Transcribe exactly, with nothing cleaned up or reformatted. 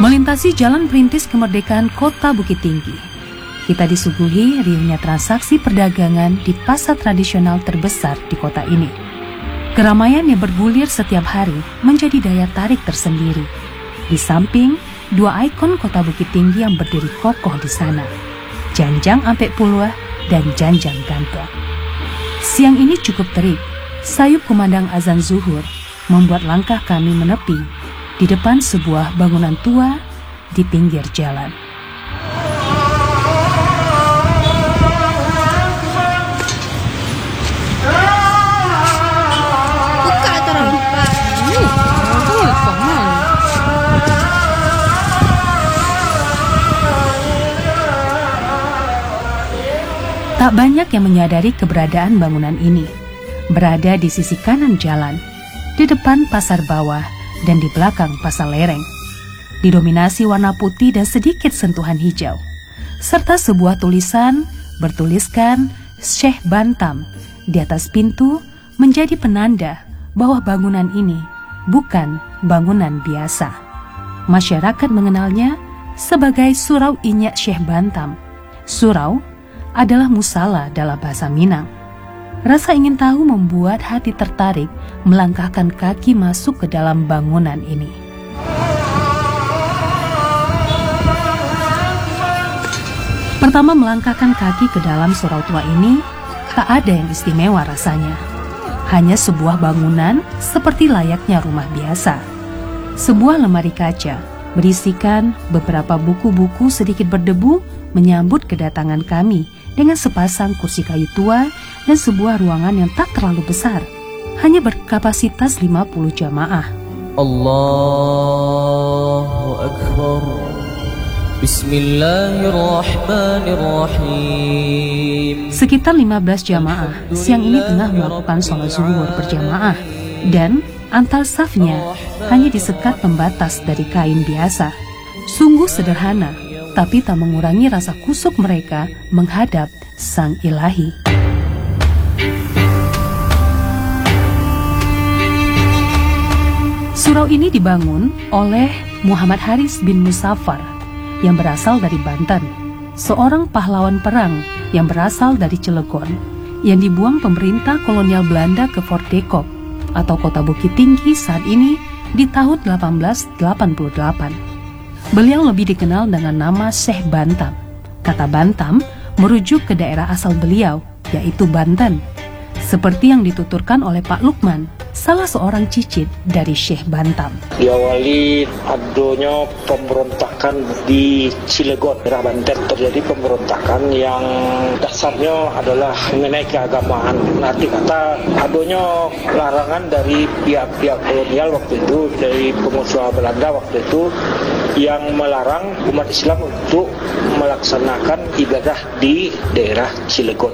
Melintasi jalan perintis kemerdekaan kota Bukit Tinggi, kita disuguhi riuhnya transaksi perdagangan di pasar tradisional terbesar di kota ini. Keramaian yang bergulir setiap hari menjadi daya tarik tersendiri. Di samping dua ikon kota Bukit Tinggi yang berdiri kokoh di sana, Janjang Ampek Pulwa dan Janjang Gantong. Siang ini cukup terik, sayup kumandang azan zuhur membuat langkah kami menepi di depan sebuah bangunan tua di pinggir jalan. Tak banyak yang menyadari keberadaan bangunan ini. Berada di sisi kanan jalan, di depan pasar bawah, dan di belakang pasar lereng. Didominasi warna putih dan sedikit sentuhan hijau, serta sebuah tulisan bertuliskan Syekh Bantam di atas pintu menjadi penanda bahwa bangunan ini bukan bangunan biasa. Masyarakat mengenalnya sebagai Surau Inyak Syekh Bantam. Surau adalah musala dalam bahasa Minang. Rasa ingin tahu membuat hati tertarik melangkahkan kaki masuk ke dalam bangunan ini. Pertama melangkahkan kaki ke dalam surau tua ini, tak ada yang istimewa rasanya. Hanya sebuah bangunan seperti layaknya rumah biasa. Sebuah lemari kaca berisikan beberapa buku-buku sedikit berdebu menyambut kedatangan kami dengan sepasang kursi kayu tua dan sebuah ruangan yang tak terlalu besar, hanya berkapasitas lima puluh jamaah. Allahu Akbar. Bismillahirrahmanirrahim. Sekitar lima belas jamaah siang ini tengah melakukan sholat zuhur berjamaah, dan antar safnya hanya disekat pembatas dari kain biasa. Sungguh sederhana, tapi tak mengurangi rasa kusuk mereka menghadap Sang Ilahi. Surau ini dibangun oleh Muhammad Haris bin Musaffar yang berasal dari Banten, seorang pahlawan perang yang berasal dari Cilegon, yang dibuang pemerintah kolonial Belanda ke Fort Dekop atau kota Bukit Tinggi saat ini di tahun delapan belas delapan puluh delapan. Beliau lebih dikenal dengan nama Syekh Bantam. Kata Bantam merujuk ke daerah asal beliau, yaitu Banten. Seperti yang dituturkan oleh Pak Lukman, salah seorang cicit dari Syekh Bantam. Diawali adanya pemberontakan di Cilegon, daerah Banten. Terjadi pemberontakan yang dasarnya adalah mengenai keagamaan. Arti kata adanya larangan dari pihak-pihak kolonial waktu itu, dari pengusaha Belanda waktu itu, yang melarang umat Islam untuk melaksanakan ibadah di daerah Cilegon.